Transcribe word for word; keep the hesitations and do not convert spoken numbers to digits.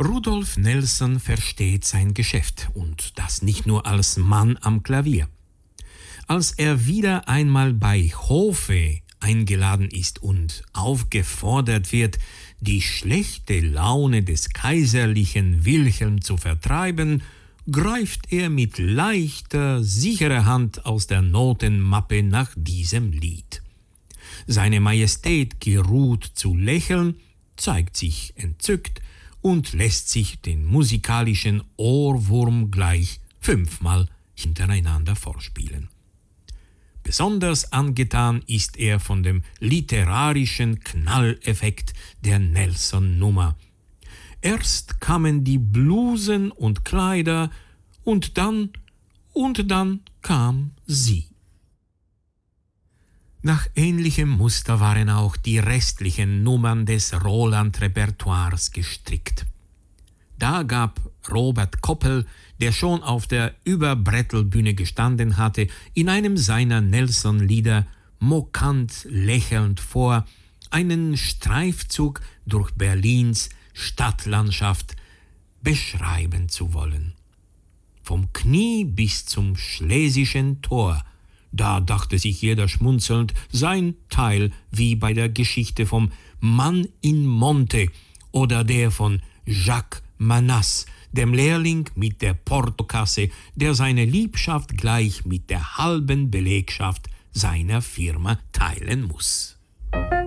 Rudolf Nelson versteht sein Geschäft und das nicht nur als Mann am Klavier. Als er wieder einmal bei Hofe eingeladen ist und aufgefordert wird, die schlechte Laune des kaiserlichen Wilhelm zu vertreiben, greift er mit leichter, sicherer Hand aus der Notenmappe nach diesem Lied. Seine Majestät geruht zu lächeln, zeigt sich entzückt und lässt sich den musikalischen Ohrwurm gleich fünfmal hintereinander vorspielen. Besonders angetan ist er von dem literarischen Knalleffekt der Nelson-Nummer. Erst kamen die Blusen und Kleider und dann, und dann kam sie. Nach ähnlichem Muster waren auch die restlichen Nummern des Roland-Repertoires gestrickt. Da gab Robert Koppel, der schon auf der Überbrettelbühne gestanden hatte, in einem seiner Nelson-Lieder mokant lächelnd vor, einen Streifzug durch Berlins Stadtlandschaft beschreiben zu wollen. Vom Knie bis zum Schlesischen Tor, da dachte sich jeder schmunzelnd, sein Teil wie bei der Geschichte vom Mann in Monte oder der von Jacques Manas, dem Lehrling mit der Portokasse, der seine Liebschaft gleich mit der halben Belegschaft seiner Firma teilen muss.